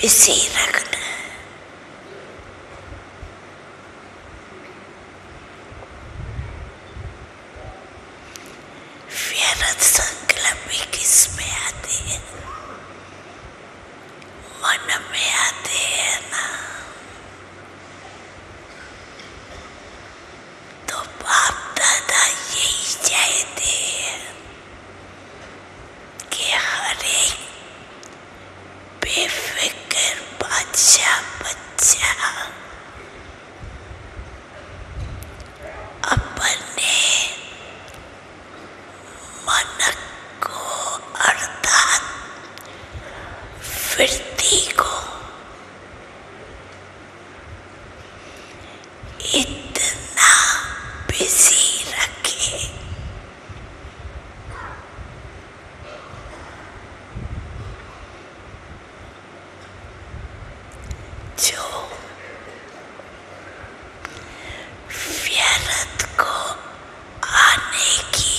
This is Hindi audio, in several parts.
बिजी रखना। व्यर्थ संकल्प भी किसमें आते हैं? मन में आते हैं ना। तो बाप दादा यही चाहते हैं कि हर एक बेफिक्र बादशाह बच्चा अपने मन को अर्थात वृत्ति को इतना बिजी रखे जो व्यर्थ को आने की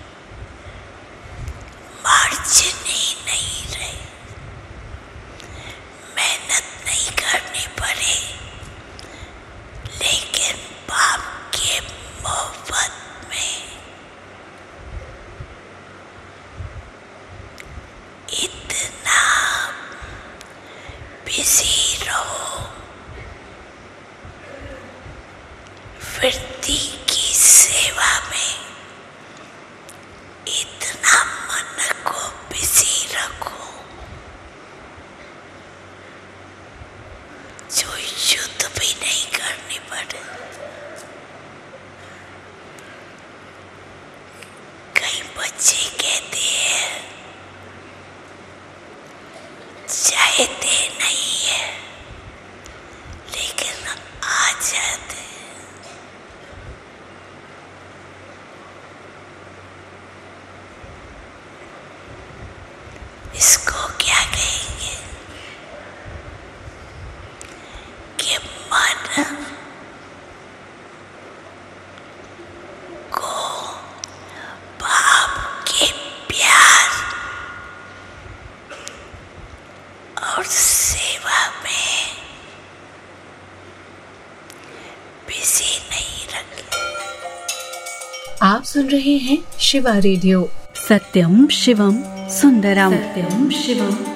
मार्जिन ही नहीं रहे, मेहनत नहीं करनी पड़े, लेकिन बाप के मोहब्बत में इतना बिजी रहो, वृत्ति की सेवा में इतना मन को बिजी रखो जो युद्ध भी नहीं करनी पड़े। कई बच्चे कहते हैं चाहते नहीं है लेकिन आ जाते। इसको क्या कहेंगे कि मन को बाप के प्यार और सेवा में बिजी नहीं रखे। आप सुन रहे हैं शिवा रेडियो। सत्यम शिवम सुंदरम। सत्यम शिवम